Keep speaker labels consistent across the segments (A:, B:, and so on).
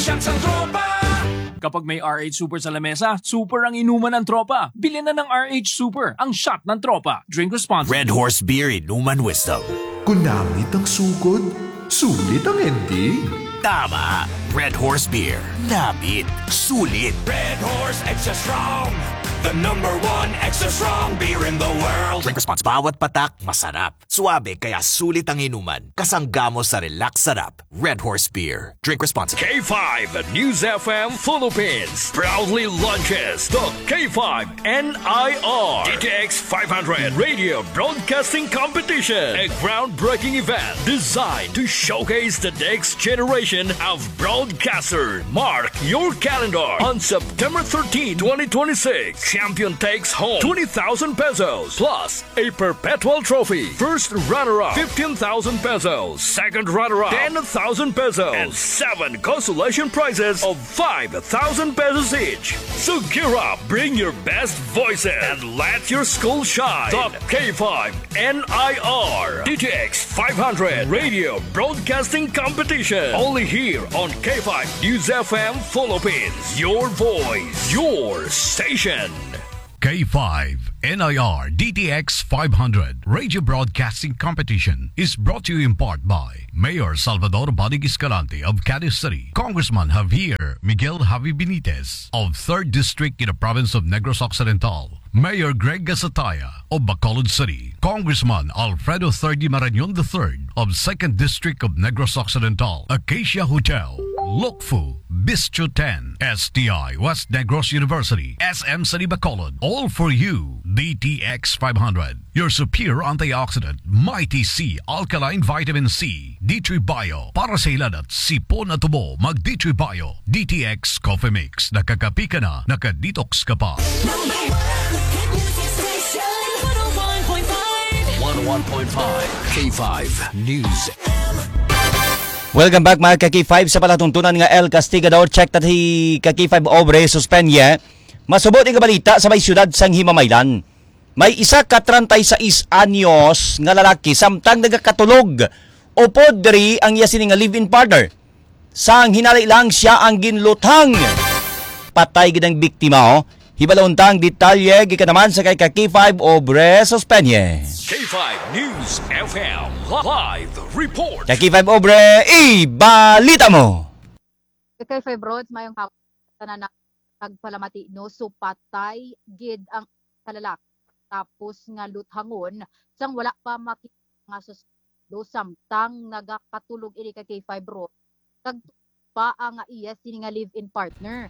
A: shots ang tropa.
B: Kapag may RH Super sa lamesa, super ang inuman ng tropa. Bilhin na ng RH Super, ang shot ng tropa. Drink responsibly.
C: Red Horse Beer Inuman Wisdom.
D: Kunamit ang sugod, sulit ang ending.
C: Tama. Red Horse Beer. Namit. Sulit.
A: Red Horse Extra Strong, the #1 extra strong beer in the world.
C: Drink response. Bawat patak, masarap. Suabe, kaya sulit ang inuman. Kasangga mo sa relax sarap. Red Horse Beer. Drink responsibly.
E: K5 News FM Philippines proudly launches the K5 NIR DTX 500 Radio Broadcasting Competition, a groundbreaking event designed to showcase the next generation of broadcasters. Mark your calendar on September 13, 2026. Champion takes home 20,000 pesos plus a perpetual trophy. First runner-up 15,000 pesos. Second runner-up 10,000 pesos. And 7 consolation prizes of 5,000 pesos each. So gear up, bring your best voices, and let your school shine. The K5 NIR DTX 500 Radio Broadcasting Competition. Only here on K5 News FM Philippines. Your voice, your station.
F: K5 NIR DTX 500 Radio Broadcasting Competition is brought to you in part by Mayor Salvador Badig Escalante of Cadiz City, Congressman Javier Miguel Javi Benitez of 3rd District in the province of Negros Occidental, Mayor Greg Gasataya of Bacolod City, Congressman Alfredo Thirdy Marañon III of 2nd District of Negros Occidental, Acacia Hotel, Lokfu, Bistro 10, STI West Negros University, SM City Bacolod. All for you, DTX 500. Your superior antioxidant, Mighty C Alkaline Vitamin C, D3 Bio. Para sa ilan at sipon at tubo, mag D3 Bio. DTX Coffee Mix. Nakakapi ka na, nakadetox ka pa.
C: 101.5 K5 News.
G: Welcome back mga Kaki5 sa palatuntunan nga El Castigador. Check that hi Kaki5 Obre suspenye. Masubot ang balita sa may siyudad sang Himamaylan. May isa ka 36 anyos nga lalaki samtang nagakatulog o podri ang yasin nga live-in partner. Sang hinali lang siya ang ginlutang. Patay gidang biktima. Hibalontang detalye gikanaman sa kay Kaki5 Obre suspenye.
E: K5 News FM Live Report.
G: Kaki5 Obre, ibalita mo.
H: Kaki5 Roads, mayong tanan na nagpalamati no, so patay gid ang kalalak. Tapos nga luthangon, sang wala pa makita nga susdo samtang nagakatulog ini Kaki5 Roads. Kag pa ang iya sini nga live-in partner.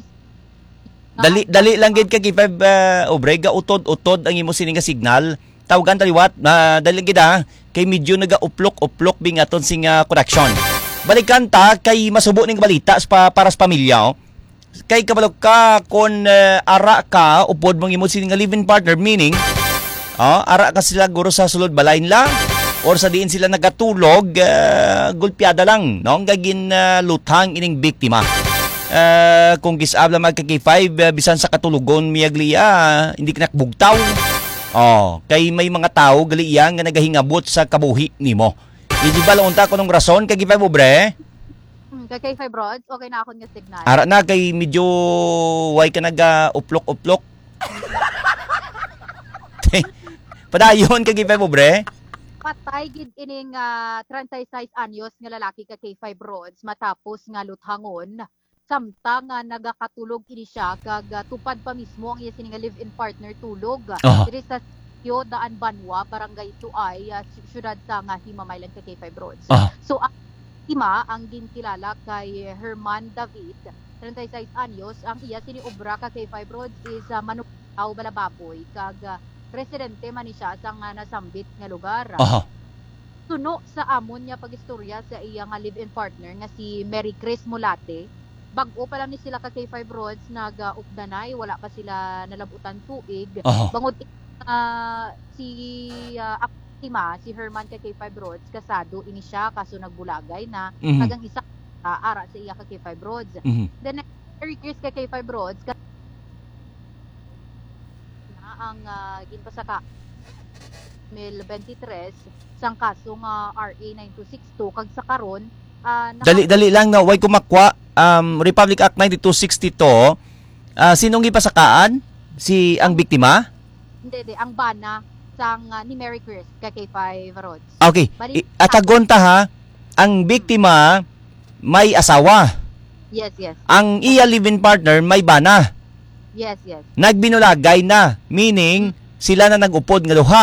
G: Dali lang gid Kaki5 Obre, ga utod-utod ang imo sini nga signal. Tawagan taliwat na dali kita kay medyo naga-uplok bingaton sing connection. Balikan ta kay masubo ning balita para sa pamilya. Kay kabalo ka kon ara ka upod mong imo sing live-in partner, meaning ara ka sila guro sa sulod balay nila or sa diin sila nagatulog, gulpiada lang no gagin lutang ining biktima. Kung gisabla magka-K5 bisan sa katulugon miyagliya hindi kinakbugtaw. Kay may mga tao gali iyang nga nagahingabot sa kabuhi nimo. Hindi ba launta ko ng rason kay K5 Obre?
H: Kay K5 Roads, okay na akong nga signal.
G: Ara na kay medyo way ka nag-uplok-uplok. Padayon kay K5 Obre?
H: Patay gid ining 36 anyos nga lalaki kay K5 Roads matapos nga luthangon. Samtang nagakatulog ini siya kag tupad pa mismo ang iya sini nga live-in partner tulog. Diri sa Tio Daan Banwa, Barangay Tuay, siyudad sa nga Himamaylan kay K5 Roads. So ang ima ang ginkilala kay Herman David, 36 anyos, ang iya sini obra kay K5 Roads is Manukao Balababoy kag presidente man ni siya sa nga nasambit nga lugar. Suno sa amon niya pagistorya sa iya nga live-in partner nga si Mary Chris Mulate. Bago pa lang ni sila ka K5 Roads nag-updanay, wala pa sila nalabutan tuig. Bangod si Herman ka K5 Roads kasado ini siya kaso nagbulagay na hanggang isa ara sa iya ka K5 Roads. Then Mary Chris ka K5 Roads na ang ginpasaka 2023 sang kaso nga RA 9262 kag sa karon
G: dali lang na way kumakwa Republic Act 9262, sinong gipasakaan? Si ang biktima?
H: Hindi, ang bana sang ni Mary Chris kay K5 Roads.
G: Okay. At agonta ha, ang biktima may asawa.
H: Yes.
G: Ang iya live-in partner may bana.
H: Yes.
G: Nagbinulagay na, meaning sila na nag-upod nga duha.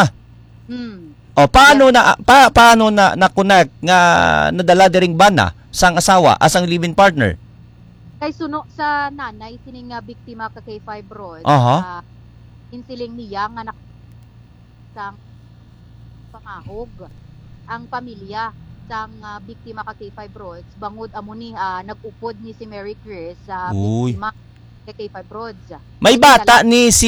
G: O paano na nakunak nga nadala diring bana sang asawa asang live-in partner?
H: Kay suno sa nanay sining biktima ka K5 Roads. Insiling niya nga sang pangahog ang pamilya sang biktima ka K5 Roads bangod amo ni nag-upod ni si Mary Chris sa biktima ka K5 Roads.
G: May bata ni si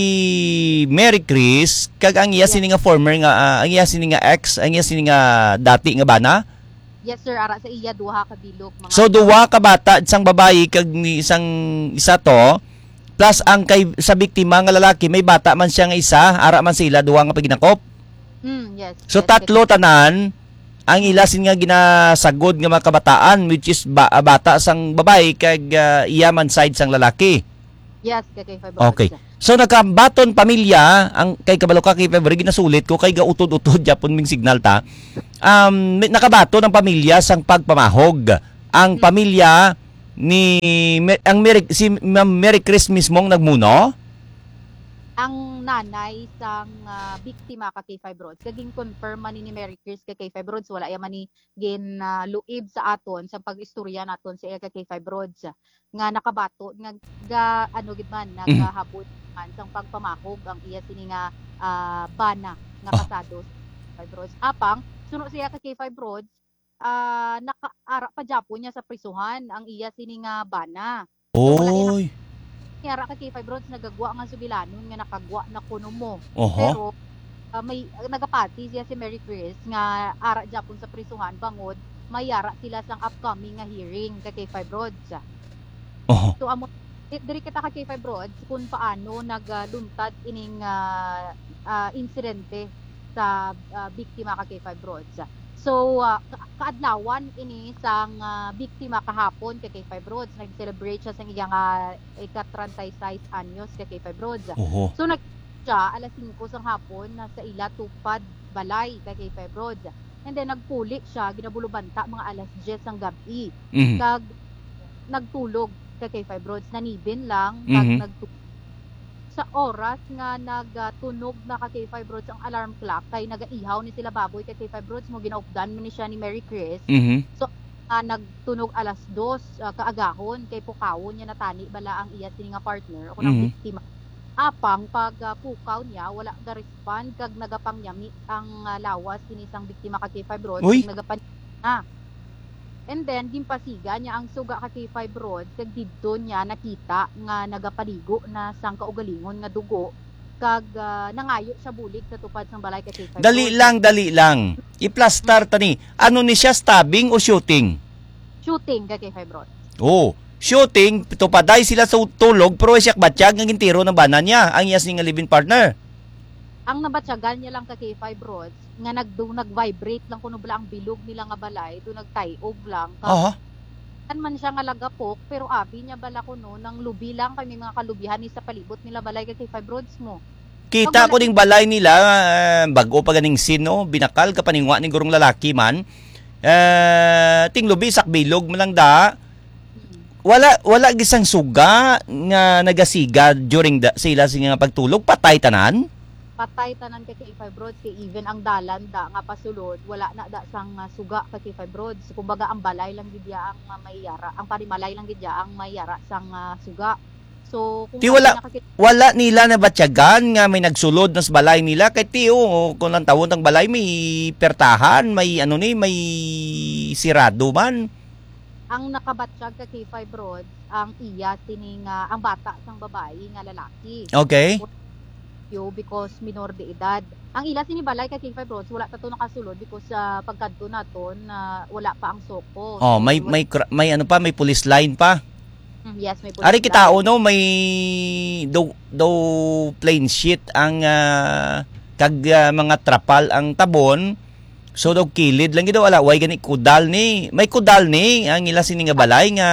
G: Mary Chris kag ang iya sini nga former nga ang iya sini nga ex, ang iya sini nga dati nga bana?
H: Yes sir, ara sa iya duha ka bilog mga.
G: So duha ka bata isang babayi kag ni isang isa to plus ang kay sa biktima nga lalaki may bata man siya nga isa, ara man sila duha nga paginakop.
H: Yes.
G: So tatlo tanan ang ilasin nga ginasagod nga mga kabataan which is bata sang babae kag iya man side sang lalaki.
H: Yes, kay K5 Roads.
G: Okay. So nakabaton pamilya ang kay kabalo ka kay February ginasulit ko kay gautod-utod japon ming signal ta. Nakabaton ang pamilya sang pagpamahog. Ang pamilya ni si Mary Chris mismong nagmuno.
H: Ang nanay sang biktima ka K5 Roads kaging confirm man ni Mary Chris ka K5 Roads wala ya man ni gin luib sa aton sa pag-istorya naton sa iya ka K5 Roads nga nakabato nga ano gid man nagahabot man sang pagpamahog ang iya sini nga bana nga kasado sa K5 Roads. Apang suno siya ka K5 Roads nakaara pa Japon niya sa prisuhan ang iya sini nga bana.
G: Oy.
H: Kaya ka K5 Roads nagagwa nga subilanon nga nakagwa na kuno mo. Pero may nagapati siya si Mary Chris nga ara Japon sa prisuhan bangod mayara sila sang upcoming nga hearing ka K5 Roads. So amo diri kita ka K5 Roads kung paano nagluntad ining insidente sa biktima ka K5 Roads. So, kaadlawan ini sang biktima kahapon kay K5 Roads. Nag-celebrate siya sa iyang ika-36 anyos kay K5 Roads. So, siya alas 5 sang hapon sa ila tupad balay kay K5 Roads. And then, nagpuli siya, ginabulubanta mga alas 10 sang gabi. Kag nagtulog kay K5 Roads. Nanibin lang, kag nagtulog. Sa oras nga nagtunog na ka K5 Roads ang alarm clock kay nagaihaw ni sila baboy kay K5 Roads mo ginaupdan mo ni siya ni Mary Chris. So nagtunog alas 2 kaagahon kay pukawon niya natani bala ang iya sini nga partner o ng biktima. Apang pag pukaw niya wala ga respond kag nagapangyami ang lawas kini sang biktima ka K5 Roads nagapan And then gimpasiga niya ang suga ka K5 Roads kag didto niya nakita nga nagapaligo na sang kaugalingon nga dugo kag nangayo sa bulig sa tupad sang balay ka K5
G: Dali
H: Roads.
G: lang. I-plaster tani. Ano ni siya, stabbing o shooting?
H: Shooting ka K5 Roads.
G: Shooting, tupaday sila sa tulog pero siya batsyag nga gintiro ng bana niya ang iyas nga live-in partner.
H: Ang nabatyagan niya lang ka K5 Roads nga nag-vibrate lang kuno bala ang bilog nila nga balay do nagtayog lang kan man siya nga lagapok pero abi niya bala kuno nang lubi lang kami mga kalubihan ni sa palibot nila balay ka K5 Roads mo.
G: Kita ko ding balay nila bago pa ganing sino binakal ka paningwa ning gurong lalaki man ting lubi sak bilog man lang da. Wala gisang suga nga nagasiga during sila nga pagtulog patay tanan.
H: Patay tanan kay K5 Roads kay even ang dalan da nga pasulod wala na da sang suga kay K5 Roads. Kumbaga ang balay lang gid ang mayara, ang parimalay lang gid ang mayara sang suga. So kung
G: wala nila na batyagan nga may nagsulod nas balay nila kay tiyo kung lang tawon ang balay may pertahan, may may sirado man.
H: Ang nakabatsyag kay K5 Roads ang iya tining ang bata sang babae nga lalaki.
G: Okay.
H: Because minor de edad. Ang ila sinibalay kay K5 Roads wala ta to nakasulod because pagkadto naton wala pa ang soko.
G: May ano pa, may police line pa.
H: Yes, may police
G: Ari kita
H: line.
G: may do plain sheet ang kag mga trapal ang tabon. So daw kilid lang gid wala way gani kudal ni. May kudal ni ang ila sini nga balay nga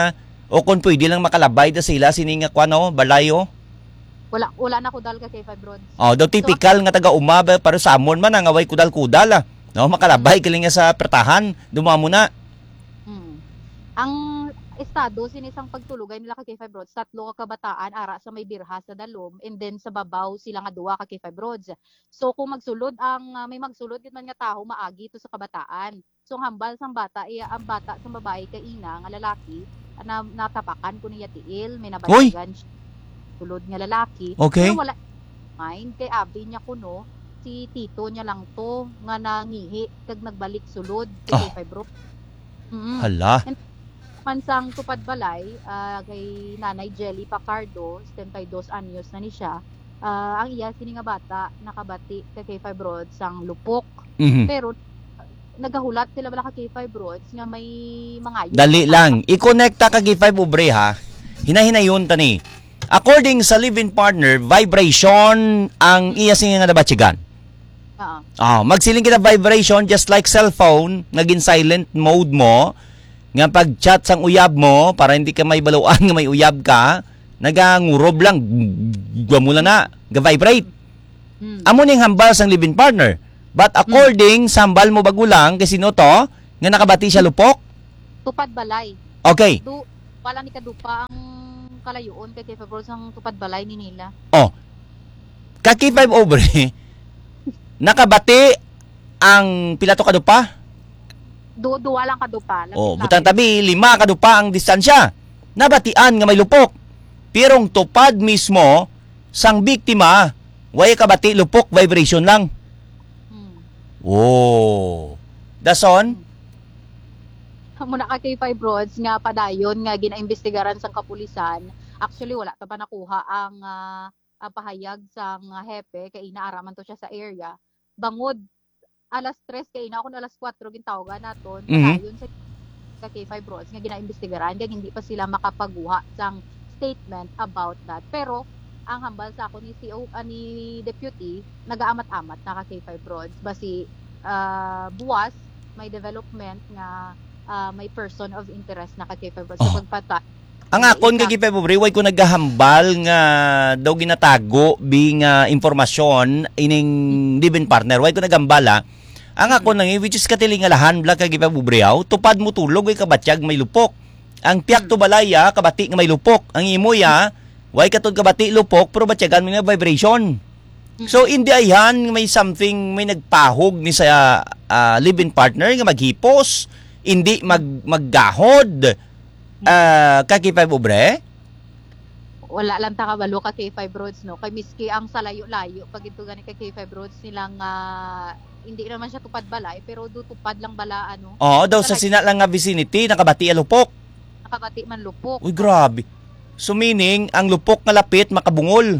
G: O kung pwede lang makalabay da sila sining kwano balayo.
H: Wala na kudal ka K5 Roads.
G: Daw typical nga taga umaba pero sa amon man nga way kudal-kudal. No, makalabay kali nga sa pertahan, dumamo na.
H: Ang estado sinisang pagtulugay nila ka K5 Roads, 3 ka kabataan ara sa may birha sa dalom, and then sa babaw sila nga 2 ka K5 Roads. So kung magsulod may magsulod gid man nga tawo maagi to sa kabataan. So ang hambal sang bata ang bata sa babae kay ina nga lalaki na natapakan ko niya tiil, may nabaligan sulod nga lalaki.
G: Okay.
H: Pero wala mind kay abi niya kuno si tito niya lang to nga nangihi kag nagbalik sulod kay K5 Roads.
G: Hala.
H: Mansang tupad balay kay Nanay Jelly Pacardo, 72 anyos na ni siya. Ang iya sini nga bata nakabati kay K5 Roads sang lupok. Pero nagahulat sila bala kay K5 Roads nga may mga
G: Dali lang, i-connecta ka K5 ubre ha. Hinahinayon tani. According sa live-in partner, vibration ang iya sini nga nabatsigan. Magsiling kita vibration just like cellphone, naging silent mode mo. Nga pag-chat sang uyab mo, para hindi ka may baluan nga may uyab ka, nagangurob lang, gamula na, ga-vibrate. Amo ning hambal sang live-in partner. But according sa hambal mo bagulang, kasi no to, nga nakabati siya lupok?
H: Tupad balay.
G: Okay.
H: Wala ni kadupa ang kalayuon kay K5 Roads ang tupad balay ni nila.
G: Kaki 5 over, nakabati ang pilato kadupa?
H: Duwa lang kadupa.
G: Butang tabi, 5 kadupa ang distansya. Nabatian nga may lupok. Pirong tupad mismo, sang biktima, way kabati lupok, vibration lang. Dason?
H: Muna ka K5 Roads nga padayon nga ginaimbestigaran sang kapulisan. Actually wala pa nakuha ang pahayag sang hepe kay inaaraman to siya sa area. Bangod alas 3 kay ina kun alas 4 gintawagan naton padayon sa K5 Roads nga ginaimbestigaran kay hindi pa sila makapaguha sang statement about that. Pero ang hambal sa ako ni CO ni deputy nagaamat-amat na ka K5 Roads basi buwas may development nga may person of interest na ka K5 Roads sa pagpata.
G: Ang akon kay K5 Roads way ko nagahambal nga daw ginatago bing impormasyon ining live-in partner way ko nagambala. Ang akon nang which is katiling-alahan bla kay K5 Roads tupad mo tulog way kabatyag may lupok. Ang piyak to balaya kabati nga may lupok. Ang imoya way katod kabati lupok pero batyagan mo nga vibration. So hindi ayan may something may nagpahog ni sa live-in partner nga maghipos, hindi maggahod. K5 ubre?
H: Wala lang ta kabalo ka K5 Roads no. Kay miski ang salayo-layo pag ito gani kay K5 Roads nilang hindi naman siya tupad balay pero tupad lang bala ano.
G: Daw sa sina lang nga vicinity nakabati lupok.
H: Nakabati man lupok.
G: Uy grabe. So meaning ang lupok nga lapit makabungol.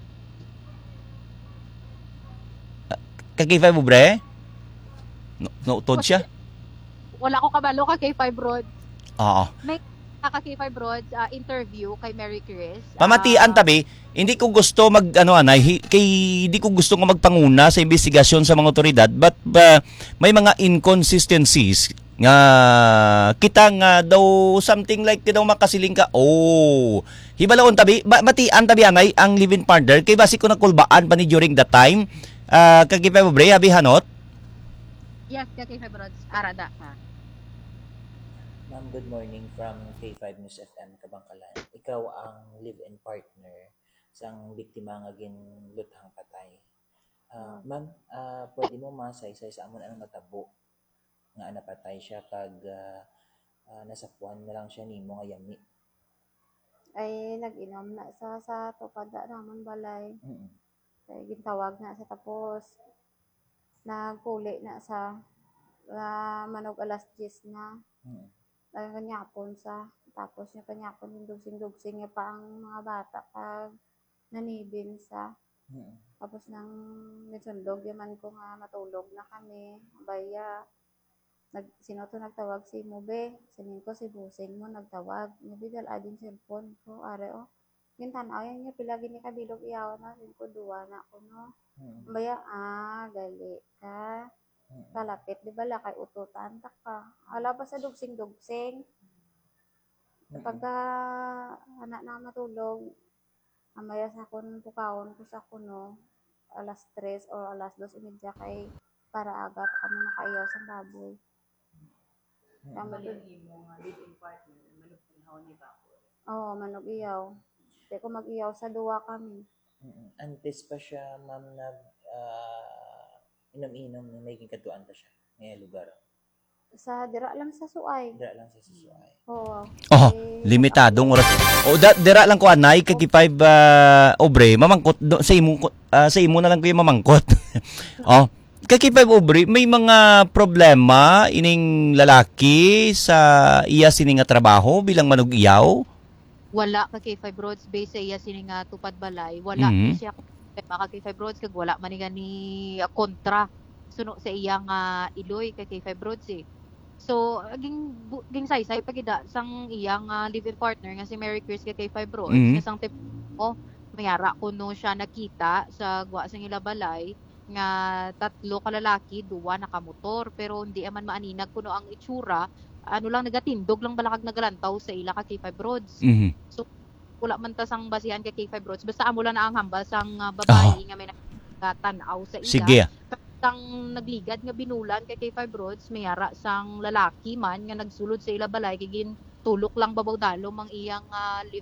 G: K5 ubre? No utod siya?
H: Wala ko kabalo ka K5 Roads. May K5 Roads interview kay Mary Chris.
G: Pamatian tabi, hindi ko gusto hindi ko gusto nga magpanguna sa investigasyon sa mga otoridad but may mga inconsistencies nga kita nga daw something like daw makasiling ka. Hibalaon tabi, matian tabi anay ang live-in partner kay basi ko nakulbaan pa ni during that time. Kagipay mo bre, habihanot?
H: Yes, K5 Roads, arada ha.
I: Ma'am, good morning from K5 News FM Kabangkalan. Ikaw ang live-in partner sang biktima nga ginluthang patay. Ma'am, pwede mo masaysay sa amon ang matabo nga napatay siya kag nasapuan na lang siya nimo nga yami.
J: Ay nag-inom na sa tupad namon balay. Kay gintawag na sa tapos nagkuli na sa manog alas 10 na. Kanyapon sa tapos niya kanyapon yung dugsing-dugsing niya pa ang mga bata kag nanibin sa tapos nang nitsundog yaman ko nga matulog na kami baya sino to nagtawag si Mube sanin ko si busing mo nagtawag nabidal adin cellphone ko are gintanaw yan niya pilagi ni kabilog iyaw na sin ko duwa na ko no baya gali ka kalapit di ba lakay ututan ta ka ala pa sa dugsing-dugsing Pagka anak na matulog, amaya sa akong pukawon ko sa kuno, alas 3 o alas 2:30 kay para aga pa kami makaiyaw sa baboy. Oo, manog iyaw. Di ko mag-iyaw sa duwa kami.
I: Antes pa siya, ma'am, inom-inom na may katuan pa siya ngayong lugar.
J: Sa dira lang sa suay.
I: Dira lang sa susuay.
J: Oo.
G: Oh, limitadong oras. O dira lang ko anay kay 5 obre mamangkot sa imo na lang ko yung mamangkot. Oh, kay 5 obre may mga problema ining lalaki sa iya sini nga trabaho bilang manug-iyaw.
H: Wala ka kay 5 roads base sa iya sini nga tupad balay. Wala siya ka kay 5 roads kag wala man ni kontra suno sa iyang iloy kay 5 roads eh. So, ging saysay pagida sang iyang live-in partner nga si Mary Chris kay 5 roads nga sang tip mayara kuno siya nakita sa gwa sang ila balay nga 3 ka lalaki, 2 nakamotor pero hindi man maaninag kuno ang itsura. Ano lang nagatindog lang balakag nagalantaw sa ila ka K5 roads. So wala man ta sang basihan kay K5 roads basta amo lang na ang hambal sang babae nga may nakatanaw sa ila.
G: Sige.
H: Sang nagligad nga binulan kay K5 roads mayara sang lalaki man nga nagsulod sa ila balay kay gin tulok lang babaw dalom ang iyang